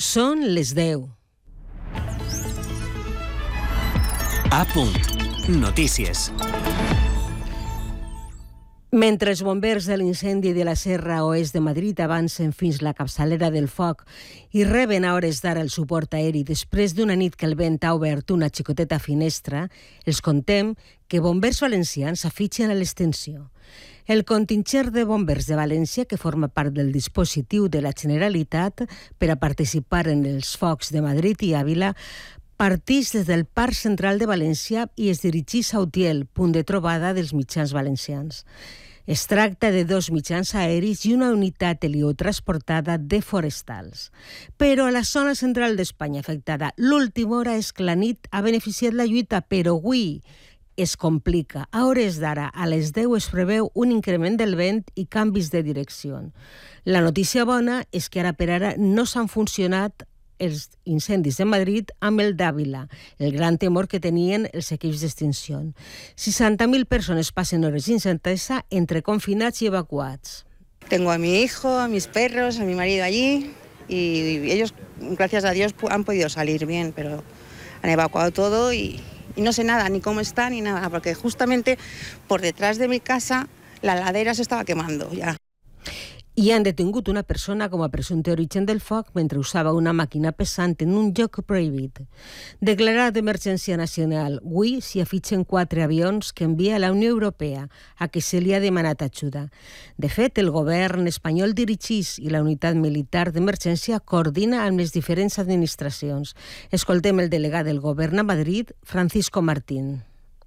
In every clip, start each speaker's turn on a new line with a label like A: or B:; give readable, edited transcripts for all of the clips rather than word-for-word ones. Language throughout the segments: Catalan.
A: Són les 10.
B: A punt. Notícies.
A: Mentre els bombers de l'incendi de la Serra Oest de Madrid avancen fins la capçalera del foc i reben a hores d'ara el suport aeri després d'una nit que el vent ha obert una xicoteta finestra, els contem que bombers valencians s'afitxen a l'extensió. El contingent de bombers de València, que forma part del dispositiu de la Generalitat per a participar en els focs de Madrid i Àvila, partix des del Parc Central de València i es dirigeix a Utiel, punt de trobada dels mitjans valencians. Es tracta de 2 mitjans aeris i una unitat heliotransportada de forestals. Però a la zona central d'Espanya afectada, l'última hora és que la nit ha beneficiat la lluita, però avui es complica. A hores d'ara, a les 10 es preveu un increment del vent i canvis de direcció. La notícia bona és que ara per ara no s'han funcionat els incendis de Madrid amb el d'Àvila, el gran temor que tenien els equips d'extinció. 60.000 persones passen hores d'incertesa entre confinats i evacuats.
C: Tengo a mi hijo, a mis perros, a mi marido allí y ellos, gracias a Dios, han podido salir bien, pero han evacuado todo y no sé nada, ni cómo está, ni nada, porque justamente por detrás de mi casa la ladera se estaba quemando ya.
A: I han detingut una persona com a presumpte origen del foc mentre usava una màquina pesant en un lloc prohibit. Declarat d'emergència nacional, avui s'hi afitxen 4 avions que envia la Unió Europea a què se li ha demanat ajuda. De fet, el govern espanyol dirigeix i la unitat militar d'emergència coordina amb les diferents administracions. Escoltem el delegat del govern a Madrid, Francisco Martín.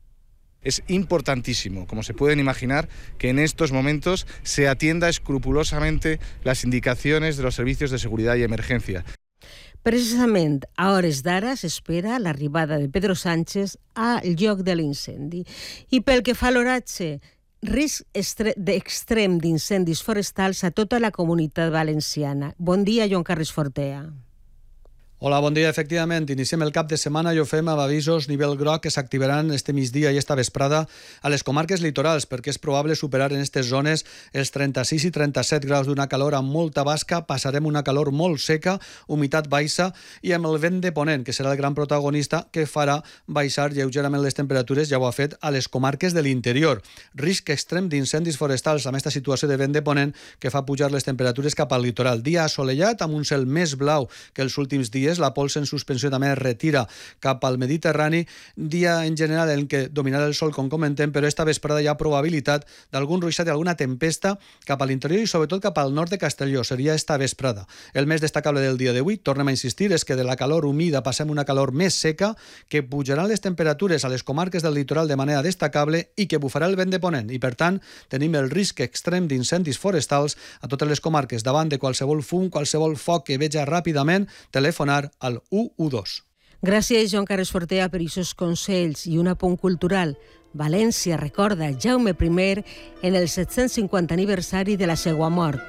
D: Es importantísimo, como se pueden imaginar, que en estos momentos se atienda escrupulosamente las indicaciones de los servicios de seguridad y emergencia.
A: Precisament a hores d'ara s'espera l'arribada de Pedro Sánchez al lloc de l'incendi. I pel que fa a l'oratge, risc extrem d'incendis forestals a tota la comunitat valenciana. Bon dia, Joan Carles Fortea.
E: Hola, bon dia. Efectivament, iniciem el cap de setmana i ho fem amb avisos nivell groc que s'activaran este migdia i esta vesprada a les comarques litorals perquè és probable superar en aquestes zones els 36 i 37 graus d'una calor amb molta basca, passarem una calor molt seca, humitat baixa i amb el vent de ponent, que serà el gran protagonista que farà baixar lleugerament les temperatures, ja ho ha fet a les comarques de l'interior. Risc extrem d'incendis forestals amb aquesta situació de vent de ponent que fa pujar les temperatures cap al litoral. Dia assolellat amb un cel més blau que els últims dies. La pols en suspensió també es retira cap al Mediterrani, dia en general en què dominarà el sol, com comentem, però esta vesprada hi ha probabilitat d'algun ruixat i alguna tempesta cap a l'interior i sobretot cap al nord de Castelló. Seria esta vesprada. El més destacable del dia d'avui, tornem a insistir, és que de la calor humida passem una calor més seca, que pujaran les temperatures a les comarques del litoral de manera destacable i que bufarà el vent de ponent. I per tant, tenim el risc extrem d'incendis forestals a totes les comarques. Davant de qualsevol fum, qualsevol foc que veja ràpidament, telefonar al 112.
A: Gràcies, Joan Carles Fortea, per aquests consells. I un apunt cultural. València recorda Jaume I en el 750 aniversari de la seva mort.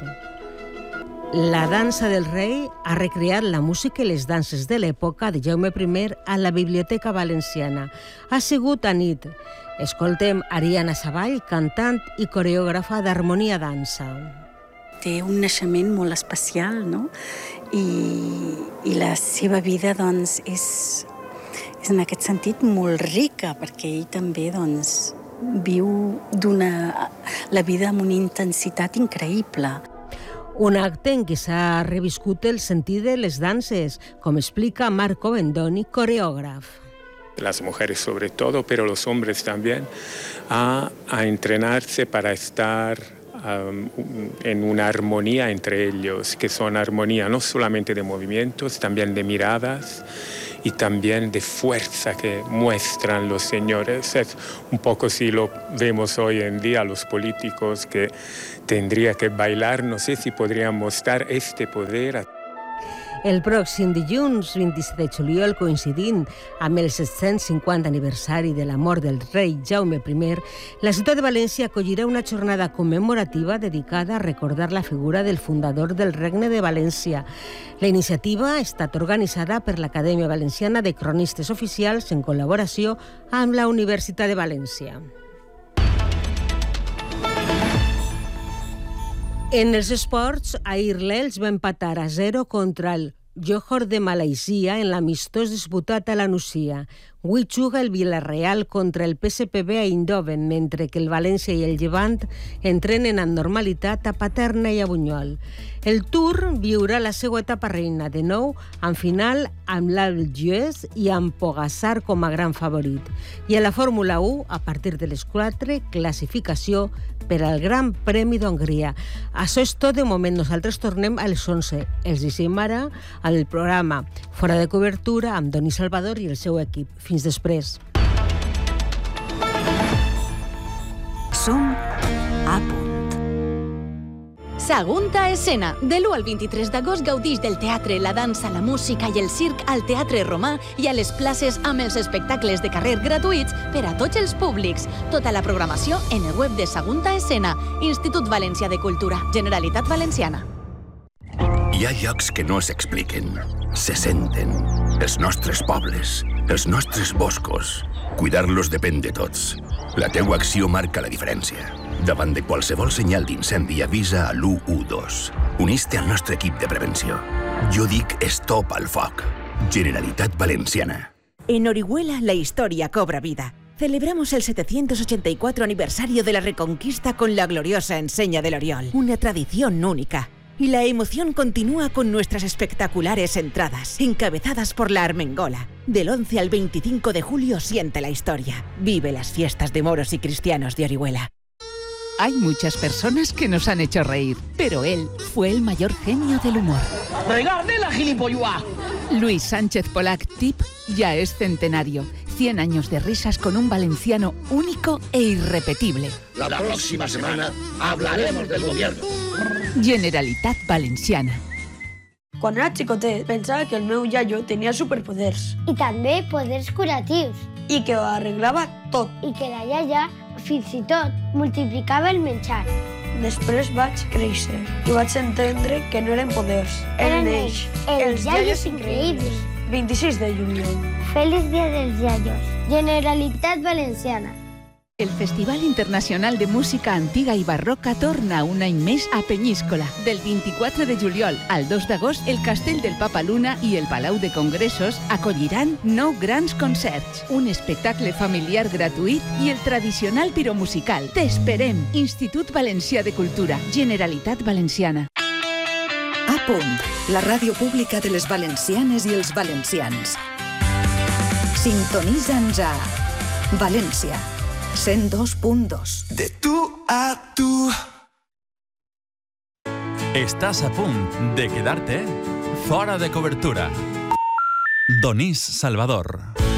A: La dansa del rei ha recreat la música i les danses de l'època de Jaume I a la Biblioteca Valenciana. Ha sigut a nit. Escoltem Ariana Savall, cantant i coreògrafa d'Harmonia Dansa.
F: Té un naixement molt especial, no? I la seva vida, doncs, és en aquest sentit molt rica, perquè ell també, doncs, viu la vida amb una intensitat increïble.
A: Un acte en què s'ha reviscut el sentit de les danses, com explica Marco Bendoni, coreògraf.
G: Las mujeres sobre todo, pero los hombres también, a entrenarse para estar en una armonía entre ellos, que son armonía no solamente de movimientos, también de miradas y también de fuerza que muestran los señores. Es un poco si lo vemos hoy en día los políticos que tendría que bailar, no sé si podrían mostrar este poder.
A: El pròxim dilluns, 27 de juliol, coincidint amb el 750 aniversari de la mort del rei Jaume I, la ciutat de València acollirà una jornada commemorativa dedicada a recordar la figura del fundador del Regne de València. La iniciativa ha estat organitzada per l'Acadèmia Valenciana de Cronistes Oficials en col·laboració amb la Universitat de València. En els esports, ahir l'Elx va empatar a 0 contra el Johor de Malaisia en l'amistós disputat a la Nucia. Avui juga el Villarreal contra el PSPB a Eindhoven, mentre que el València i el Llevant entrenen amb normalitat a Paterna i a Bunyol. El Tour viurà la seva etapa reina, de nou en final amb l'Algiers i amb Pogačar com a gran favorit. I a la Fórmula 1, a partir de les 4, classificació per al Gran Premi d'Hongria. Això és tot de moment. Nosaltres tornem a les 11. Els deixem ara al programa Fora de Cobertura amb Doni Salvador i el seu equip. Fins després.
H: Som a punt. Sagunta Escena. De l'1 al 23 d'agost gaudix del teatre, la dansa, la música i el circ al Teatre Romà i a les places amb els espectacles de carrer gratuïts per a tots els públics. Tota la programació en el web de Sagunta Escena, Institut Valencià de Cultura, Generalitat Valenciana.
I: Hi ha llocs que no s'expliquen, se senten. Els nostres pobles, els nostres boscos. Cuidar-los depèn de tots. La teua acció marca la diferència. Davant de qualsevol senyal d'incendi, avisa a l'112. Unís-te al nostre equip de prevenció. Jo dic stop al foc. Generalitat Valenciana.
J: En Orihuela la historia cobra vida. Celebramos el 784 aniversario de la Reconquista con la gloriosa enseña del Oriol. Una tradición única. Y la emoción continúa con nuestras espectaculares entradas, encabezadas por la Armengola. Del 11 al 25 de julio siente la historia. Vive las fiestas de moros y cristianos de Orihuela.
K: Hay muchas personas que nos han hecho reír, pero él fue el mayor genio del humor.
L: ¡Regarde la gilipollua!
K: Luis Sánchez Polac Tip ya es centenario. 100 años de risas con un valenciano único e irrepetible.
L: La próxima semana hablaremos del gobierno.
K: Generalitat Valenciana.
M: Quan era xicotet, pensava que el meu iaio tenia superpoders.
N: I també poders curatius.
M: I que ho arreglava tot.
N: I que la iaia, fins i tot, multiplicava el menjar.
M: Després vaig créixer i vaig entendre que no eren poders.
N: Eren ells, els iaios increïbles.
M: 26 de juliol.
N: Feliç dia dels iaios. Generalitat Valenciana.
K: El Festival Internacional de Música Antiga i Barroca torna un any més a Penyíscola. Del 24 de juliol al 2 d'agost, el Castell del Papa Luna i el Palau de Congressos acolliran 9 grans concerts, un espectacle familiar gratuït i el tradicional piromusical. T'esperem! Institut Valencià de Cultura, Generalitat Valenciana.
H: A punt, la ràdio pública de les valencianes i els valencians. Sintonitza'ns a València. 102.2.
O: De tú a tú.
P: Estás a punt de quedarte fora de cobertura. Donís Salvador.